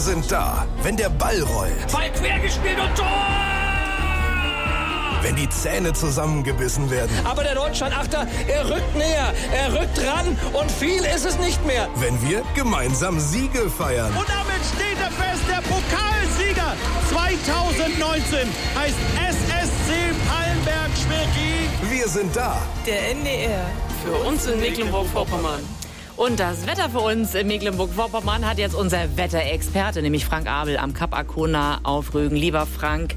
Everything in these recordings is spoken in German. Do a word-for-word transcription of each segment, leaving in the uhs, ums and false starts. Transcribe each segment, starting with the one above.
sind da, wenn der Ball rollt. Ball quer gespielt und Tor! Wenn die Zähne zusammengebissen werden. Aber der Deutschland-Achter, er rückt näher, er rückt ran und viel ist es nicht mehr. Wenn wir gemeinsam Siege feiern. Und damit steht er fest, der Pokalsieger zwanzig neunzehn heißt S S C Pallenberg-Schwerin. Wir sind da. Der N D R für uns in Mecklenburg-Vorpommern. Und das Wetter für uns in Mecklenburg-Vorpommern hat jetzt unser Wetterexperte, nämlich Frank Abel am Kap Arkona auf Rügen. Lieber Frank,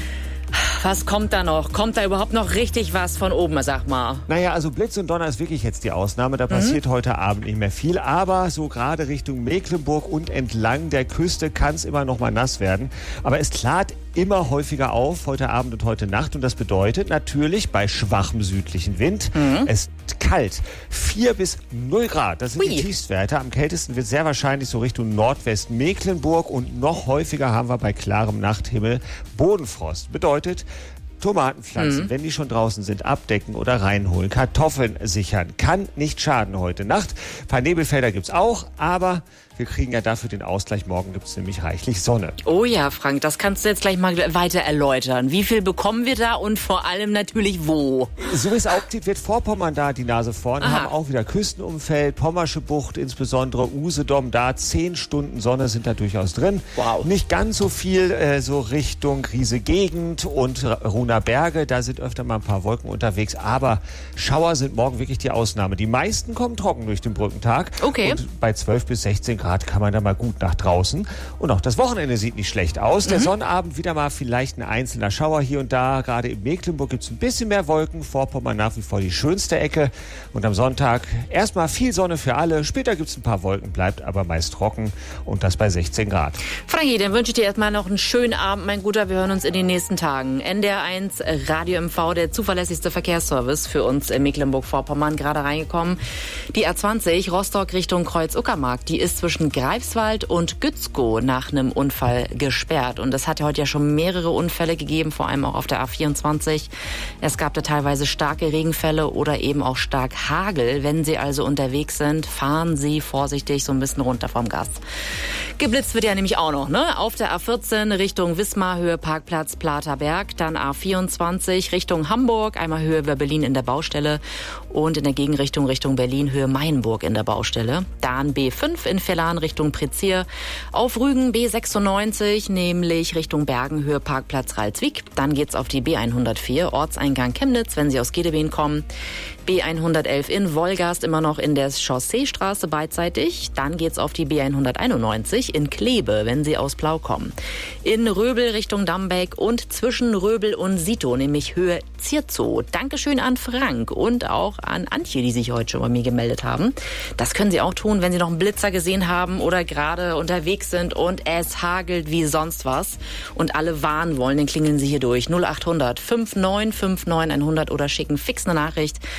was kommt da noch? Kommt da überhaupt noch richtig was von oben, sag mal? Naja, also Blitz und Donner ist wirklich jetzt die Ausnahme. Da passiert mhm. heute Abend nicht mehr viel. Aber so gerade Richtung Mecklenburg und entlang der Küste kann es immer noch mal nass werden. Aber es klart immer häufiger auf, heute Abend und heute Nacht. Und das bedeutet natürlich bei schwachem südlichen Wind, mhm. es ist kalt. vier bis null Grad, das sind Ui. die Tiefstwerte. Am kältesten wird sehr wahrscheinlich so Richtung Nordwest-Mecklenburg. Und noch häufiger haben wir bei klarem Nachthimmel Bodenfrost. Bedeutet, Tomatenpflanzen, mhm. wenn die schon draußen sind, abdecken oder reinholen. Kartoffeln sichern. Kann nicht schaden heute Nacht. Ein paar Nebelfelder gibt's auch, aber wir kriegen ja dafür den Ausgleich. Morgen gibt's nämlich reichlich Sonne. Oh ja, Frank, das kannst du jetzt gleich mal weiter erläutern. Wie viel bekommen wir da und vor allem natürlich wo? So wie es aussieht, wird Vorpommern da die Nase vorn. Aha. Haben auch wieder Küstenumfeld, Pommersche Bucht, insbesondere Usedom. Da zehn Stunden Sonne sind da durchaus drin. Wow. Nicht ganz so viel äh, so Richtung Riese Gegend und Ruhner Berge. Da sind öfter mal ein paar Wolken unterwegs. Aber Schauer sind morgen wirklich die Ausnahme. Die meisten kommen trocken durch den Brückentag. Okay. Und bei zwölf bis sechzehn Grad kann man da mal gut nach draußen. Und auch das Wochenende sieht nicht schlecht aus. Mhm. Der Sonnabend wieder mal vielleicht ein einzelner Schauer hier und da. Gerade in Mecklenburg gibt es ein bisschen mehr Wolken. Vorpommern nach wie vor die schönste Ecke. Und am Sonntag erstmal viel Sonne für alle. Später gibt es ein paar Wolken, bleibt aber meist trocken. Und das bei sechzehn Grad. Frankie, dann wünsche ich dir erstmal noch einen schönen Abend, mein Guter. Wir hören uns in den nächsten Tagen. N D R eins Radio M V, der zuverlässigste Verkehrsservice für uns in Mecklenburg-Vorpommern, gerade reingekommen. Die A zwanzig Rostock Richtung Kreuz-Uckermark, die ist zwischen Greifswald und Gützkow nach einem Unfall gesperrt. Und es hat ja heute ja schon mehrere Unfälle gegeben, vor allem auch auf der A vierundzwanzig. Es gab da teilweise starke Regenfälle oder eben auch stark Hagel. Wenn Sie also unterwegs sind, fahren Sie vorsichtig so ein bisschen runter vom Gas. Geblitzt wird ja nämlich auch noch, ne? Auf der A vierzehn Richtung Wismar, Höhe Parkplatz Platerberg, dann A vierundzwanzig Richtung Hamburg, einmal Höhe über Berlin in der Baustelle und in der Gegenrichtung Richtung Berlin Höhe Mainburg in der Baustelle. Dann B fünf in Vellan Richtung Prezier, auf Rügen B sechsundneunzig, nämlich Richtung Bergen Höhe Parkplatz Ralswiek. Dann geht's auf die B hundertvier, Ortseingang Chemnitz, wenn Sie aus Gedebeen kommen. B hundertelf in Wolgast, immer noch in der Chausseestraße beidseitig. Dann geht's auf die B hunderteinundneunzig in Kleve, wenn Sie aus Plau kommen. In Röbel Richtung Dambeck und zwischen Röbel und Sito, nämlich Höhe Zierzow. Dankeschön an Frank und auch an Antje, die sich heute schon bei mir gemeldet haben. Das können Sie auch tun, wenn Sie noch einen Blitzer gesehen haben oder gerade unterwegs sind und es hagelt wie sonst was und alle warnen wollen, dann klingeln Sie hier durch null acht hundert fünfundneunzig neunundfünfzig hundert oder schicken fix eine Nachricht